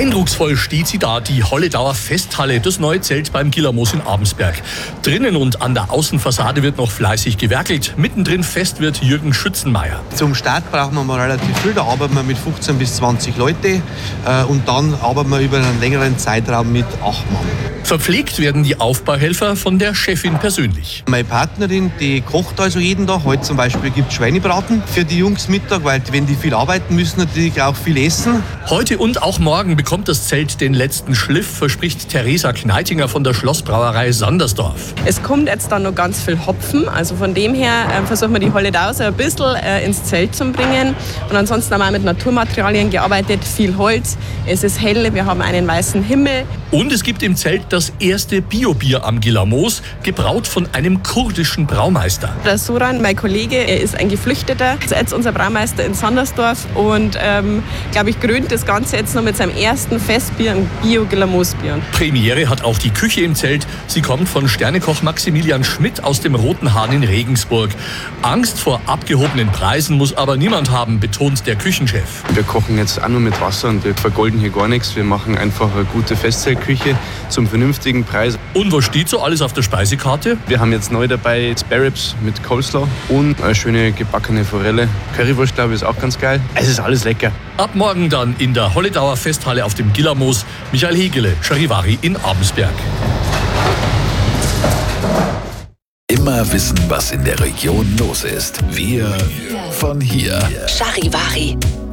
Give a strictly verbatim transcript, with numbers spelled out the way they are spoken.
Eindrucksvoll steht sie da, die Holledauer Festhalle, das neue Zelt beim Gillermoos in Abensberg. Drinnen und an der Außenfassade wird noch fleißig gewerkelt. Mittendrin fest wird Jürgen Schützenmeier. Zum Start brauchen wir mal relativ viel, da arbeiten wir mit fünfzehn bis zwanzig Leute äh, und dann arbeiten wir über einen längeren Zeitraum mit acht Mann. Verpflegt werden die Aufbauhelfer von der Chefin persönlich. Meine Partnerin, die kocht also jeden Tag. Heute zum Beispiel gibt es Schweinebraten für die Jungs Mittag, weil wenn die viel arbeiten, müssen natürlich auch viel essen. Heute und auch morgen bekommt das Zelt den letzten Schliff, verspricht Theresa Kneitinger von der Schlossbrauerei Sandersdorf. Es kommt jetzt dann noch ganz viel Hopfen, also von dem her äh, versuchen wir die Holledau so ein bisschen äh, ins Zelt zu bringen. Und ansonsten haben wir auch mit Naturmaterialien gearbeitet, viel Holz, es ist hell, wir haben einen weißen Himmel. Und es gibt im Zelt das erste Biobier am Gillermoos, gebraut von einem kurdischen Braumeister. Der Soran, mein Kollege, er ist ein Geflüchteter, ist jetzt unser Braumeister in Sandersdorf und ähm, glaube ich krönt das Ganze jetzt noch mit seinem ersten Festbier, ein Bio-Gillermoos-Bier. Premiere hat auch die Küche im Zelt. Sie kommt von Sternekoch Maximilian Schmidt aus dem Roten Hahn in Regensburg. Angst vor abgehobenen Preisen muss aber niemand haben, betont der Küchenchef. Wir kochen jetzt auch nur mit Wasser und wir vergolden hier gar nichts. Wir machen einfach eine gute Festzeltküche zum vernünftigen Preis. Und was steht so alles auf der Speisekarte? Wir haben jetzt neu dabei Spare Ribs mit Coleslaw und eine schöne gebackene Forelle. Currywurst, glaube ich, ist auch ganz geil. Es ist alles lecker. Ab morgen dann in der Holledauer Festhalle auf dem Gillermoos. Michael Hegele, Charivari in Abensberg. Immer wissen, was in der Region los ist. Wir von hier. Charivari.